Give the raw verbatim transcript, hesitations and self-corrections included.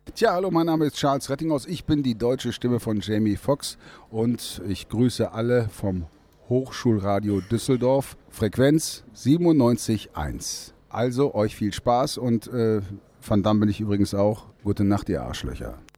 Tja, hallo, mein Name ist Charles Rettinghaus. Ich bin die deutsche Stimme von Jamie Foxx und ich grüße alle vom Hochschulradio Düsseldorf, Frequenz siebenundneunzig Komma eins. Also euch viel Spaß und äh, Van Damme bin ich übrigens auch. Gute Nacht, ihr Arschlöcher.